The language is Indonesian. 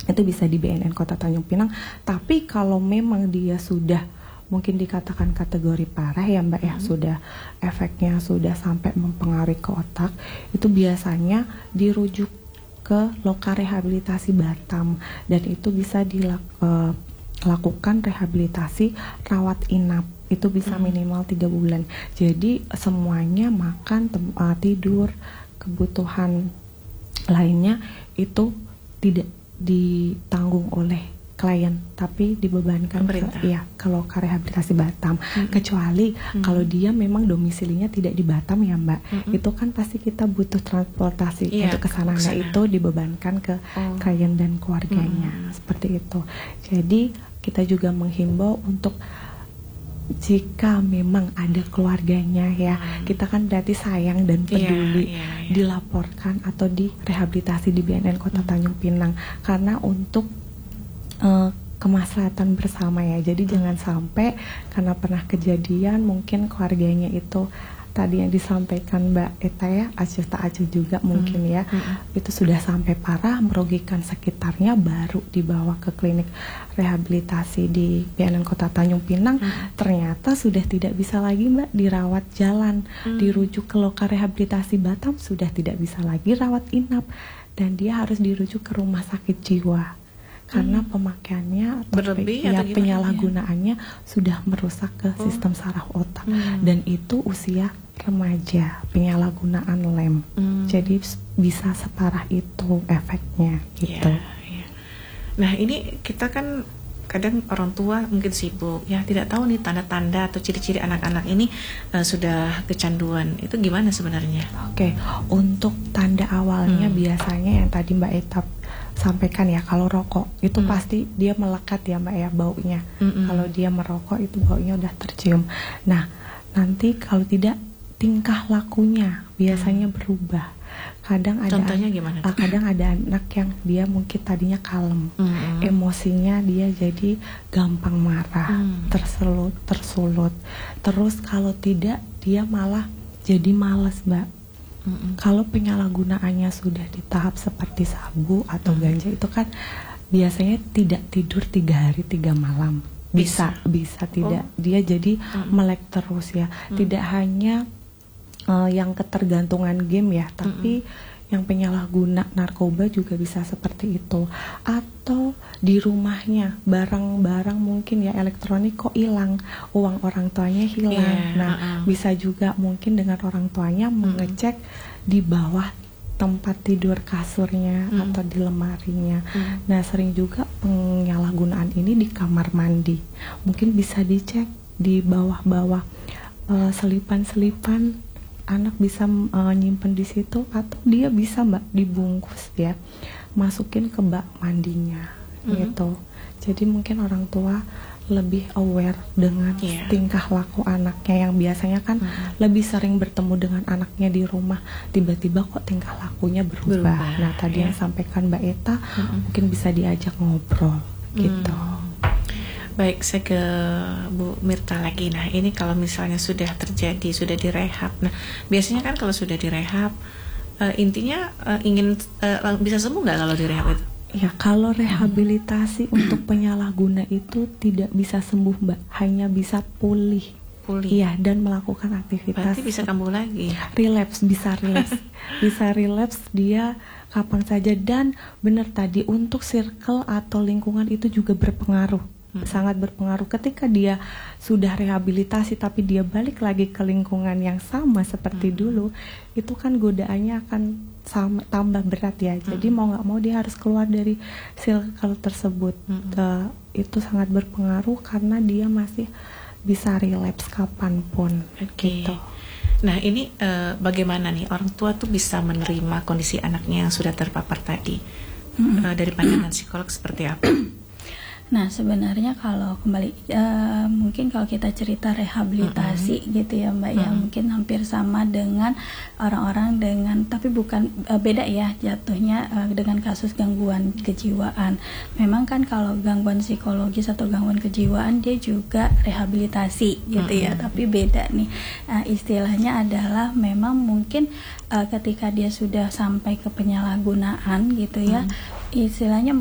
itu bisa di BNN Kota Tanjung Pinang. Tapi kalau memang dia sudah mungkin dikatakan kategori parah ya Mbak ya, sudah efeknya sudah sampai mempengaruhi ke otak, itu biasanya dirujuk ke lokal rehabilitasi Batam, dan itu bisa dilakukan rehabilitasi rawat inap. Itu bisa minimal 3 bulan. Jadi semuanya makan, tidur, kebutuhan lainnya itu tidak ditanggung oleh klien, tapi dibebankan ke lokal rehabilitasi Batam. Kecuali kalau dia memang domisilinya tidak di Batam ya Mbak, itu kan pasti kita butuh transportasi untuk kesana. Nah itu dibebankan ke klien dan keluarganya, seperti itu. Jadi kita juga menghimbau untuk jika memang ada keluarganya ya, kita kan berarti sayang dan peduli, dilaporkan atau direhabilitasi di BNN Kota Tanjung Pinang, karena untuk kemaslahatan bersama ya. Jadi jangan sampai karena pernah kejadian mungkin keluarganya itu tadi yang disampaikan Mbak Eta ya, acuh tak acuh juga mungkin ya, itu sudah sampai parah merugikan sekitarnya, baru dibawa ke klinik rehabilitasi di BNN Kota Tanjung Pinang, ternyata sudah tidak bisa lagi Mbak dirawat jalan, dirujuk ke lokal rehabilitasi Batam, sudah tidak bisa lagi rawat inap, dan dia harus dirujuk ke rumah sakit jiwa. Karena pemakaiannya atau penyalahgunaannya sudah merusak ke sistem saraf otak, dan itu usia remaja, penyalahgunaan lem. Jadi bisa separah itu efeknya gitu. Nah ini kita kan kadang orang tua mungkin sibuk ya, tidak tahu nih tanda-tanda atau ciri-ciri anak-anak ini sudah kecanduan. Itu gimana sebenarnya? Oke, untuk tanda awalnya biasanya yang tadi Mbak Eta sampaikan ya, kalau rokok itu pasti dia melekat ya Mbak ya, baunya. Kalau dia merokok itu baunya udah tercium. Nah nanti kalau tidak, tingkah lakunya biasanya berubah. Kadang ada, contohnya gimana? Kadang ada anak yang dia mungkin tadinya kalem, emosinya dia jadi gampang marah, tersulut. Terus kalau tidak, dia malah jadi malas Mbak. Kalau penyalahgunaannya sudah di tahap seperti sabu atau ganja, itu kan biasanya tidak tidur 3 hari 3 malam. Bisa tidak, dia jadi melek terus ya. Tidak hanya yang ketergantungan game ya, tapi yang penyalahguna narkoba juga bisa seperti itu. Atau di rumahnya barang-barang mungkin ya elektronik kok hilang, uang orang tuanya hilang. Bisa juga mungkin dengan orang tuanya mengecek di bawah tempat tidur kasurnya atau di lemarinya. Nah sering juga penyalahgunaan ini di kamar mandi. Mungkin bisa dicek di bawah-bawah selipan-selipan, anak bisa nyimpen di situ, atau dia bisa Mbak dibungkus ya, masukin ke bak mandinya gitu. Jadi mungkin orang tua lebih aware dengan tingkah laku anaknya yang biasanya kan lebih sering bertemu dengan anaknya di rumah, tiba-tiba kok tingkah lakunya berubah. Nah tadi yang sampaikan Mbak Eta mungkin bisa diajak ngobrol gitu. Baik, saya ke Bu Mirta lagi. Nah ini kalau misalnya sudah terjadi, sudah direhab, nah biasanya kan kalau sudah direhab intinya ingin bisa sembuh nggak kalau direhab itu? Ya kalau rehabilitasi untuk penyalahguna itu tidak bisa sembuh Mbak, hanya bisa pulih. Iya, dan melakukan aktivitas. Berarti bisa kambuh lagi. Bisa relapse dia kapan saja. Dan benar tadi, untuk circle atau lingkungan itu juga berpengaruh. Sangat berpengaruh. Ketika dia sudah rehabilitasi tapi dia balik lagi ke lingkungan yang sama seperti dulu, itu kan godaannya akan tambah berat ya. Jadi mau nggak mau dia harus keluar dari circle tersebut. Itu sangat berpengaruh karena dia masih bisa relapse kapanpun. Gitu. Nah ini bagaimana nih orang tua tuh bisa menerima kondisi anaknya yang sudah terpapar tadi? Dari pandangan psikolog seperti apa? Nah sebenarnya kalau kembali mungkin kalau kita cerita rehabilitasi gitu ya Mbak ya, mungkin hampir sama dengan orang-orang dengan, tapi bukan beda ya jatuhnya dengan kasus gangguan kejiwaan. Memang kan kalau gangguan psikologis atau gangguan kejiwaan dia juga rehabilitasi gitu ya, tapi beda nih. Istilahnya adalah memang mungkin ketika dia sudah sampai ke penyalahgunaan gitu ya, istilahnya